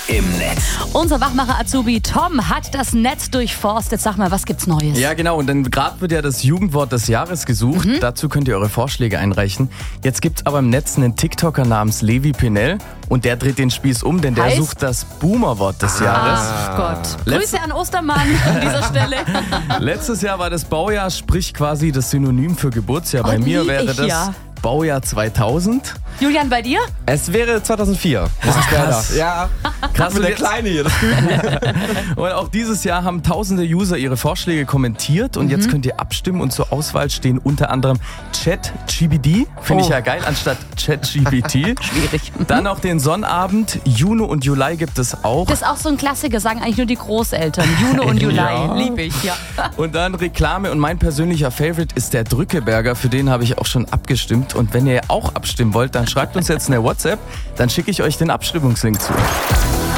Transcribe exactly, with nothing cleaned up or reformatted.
im Netz. Unser Wachmacher-Azubi Tom hat das Netz durchforstet. Sag mal, was gibt's Neues? Ja, genau. Und dann gerade wird ja das Jugendwort des Jahres gesucht. Mhm. Dazu könnt ihr eure Vorschläge einreichen. Jetzt gibt's aber im Netz einen TikToker namens Levi Pinel. Und der dreht den Spieß um, denn der Heißt? sucht das Boomer-Wort des Jahres. Ach Gott. Letz- Grüße an Ostermann an dieser Stelle. Letztes Jahr war das Baujahr, sprich quasi das Synonym für Geburtsjahr. Bei Oh, mir lieb wäre ich das ja. Baujahr zweitausend. Julian, bei dir? Es wäre zweitausendvier. Das Boah, ist der krass. da. Ja, Krass, mit und der jetzt- Kleine hier. Das Und auch dieses Jahr haben tausende User ihre Vorschläge kommentiert und Mhm. jetzt könnt ihr abstimmen und zur Auswahl stehen unter anderem ChatGPT, finde ich Oh. ja geil, anstatt ChatGPT. Schwierig. Dann auch den Sonnabend, Juno und Juli gibt es auch. Das ist auch so ein Klassiker, sagen eigentlich nur die Großeltern. Juno und Juli. Ja. Liebe ich, ja. Und dann Reklame und mein persönlicher Favorite ist der Drückeberger, für den habe ich auch schon abgestimmt. Und wenn ihr auch abstimmen wollt, dann schreibt uns jetzt eine WhatsApp, dann schicke ich euch den Abstimmungslink zu.